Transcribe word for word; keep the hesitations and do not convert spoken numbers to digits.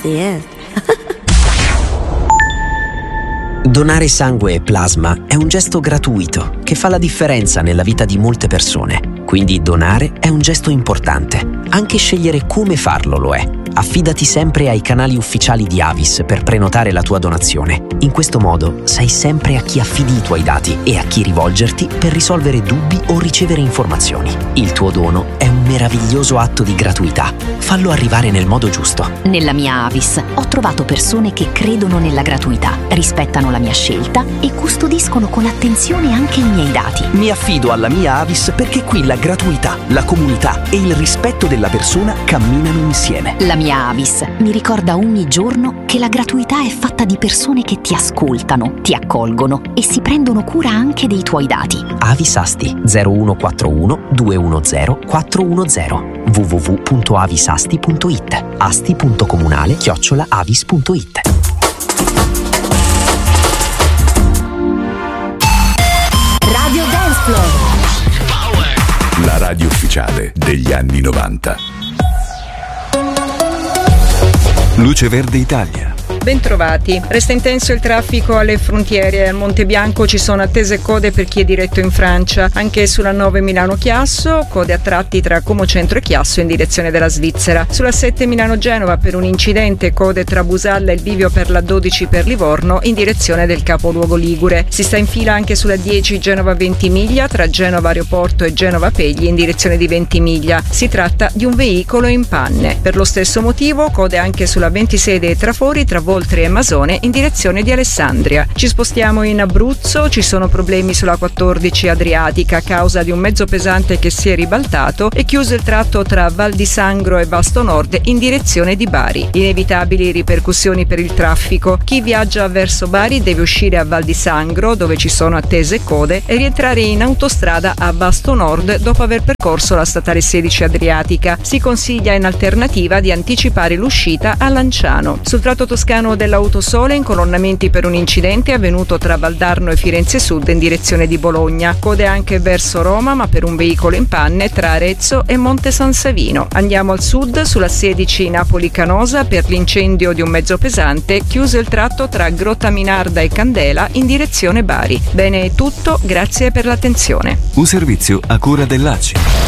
the end. Donare sangue e plasma è un gesto gratuito che fa la differenza nella vita di molte persone. Quindi donare è un gesto importante. Anche scegliere come farlo lo è. Affidati sempre ai canali ufficiali di Avis per prenotare la tua donazione. In questo modo sai sempre a chi affidi i tuoi dati e a chi rivolgerti per risolvere dubbi o ricevere informazioni. Il tuo dono è un meraviglioso atto di gratuità. Fallo arrivare nel modo giusto. Nella mia Avis ho trovato persone che credono nella gratuità, rispettano la mia scelta e custodiscono con attenzione anche i miei dati. Mi affido alla mia Avis perché qui la gratuità, la comunità e il rispetto della persona camminano insieme. La mia Avis mi ricorda ogni giorno che la gratuità è fatta di persone che ti ascoltano, ti accolgono e si prendono cura anche dei tuoi dati. Avis Asti zero uno quattro uno due uno zero quattro uno zero w w w punto avisasti punto i t asti punto comunale chiocciola avis punto i t. Radio Dance Floor. La radio ufficiale degli anni novanta. Luce Verde Italia. Bentrovati. Resta intenso il traffico alle frontiere. Al Monte Bianco ci sono attese code per chi è diretto in Francia. Anche sulla nove Milano-Chiasso, code a tratti tra Como Centro e Chiasso in direzione della Svizzera. Sulla sette Milano-Genova per un incidente, code tra Busalla e il bivio per la dodici per Livorno in direzione del capoluogo ligure. Si sta in fila anche sulla dieci Genova-Ventimiglia tra Genova Aeroporto e Genova Pegli in direzione di Ventimiglia. Si tratta di un veicolo in panne. Per lo stesso motivo, code anche sulla ventisei dei Trafori tra Voltri e Masone in direzione di Alessandria. Ci spostiamo in Abruzzo, ci sono problemi sulla quattordici Adriatica a causa di un mezzo pesante che si è ribaltato e chiuso il tratto tra Val di Sangro e Vasto Nord in direzione di Bari. Inevitabili ripercussioni per il traffico. Chi viaggia verso Bari deve uscire a Val di Sangro, dove ci sono attese code, e rientrare in autostrada a Vasto Nord dopo aver percorso la statale sedici Adriatica. Si consiglia in alternativa di anticipare l'uscita a Lanciano. Sul tratto toscano dell'Autosole incolonnamenti per un incidente avvenuto tra Valdarno e Firenze Sud in direzione di Bologna. Code anche verso Roma, ma per un veicolo in panne tra Arezzo e Monte San Savino. Andiamo al sud, sulla sedici Napoli-Canosa per l'incendio di un mezzo pesante, chiuso il tratto tra Grotta Minarda e Candela in direzione Bari. Bene, è tutto, grazie per l'attenzione. Un servizio a cura dell'A C I.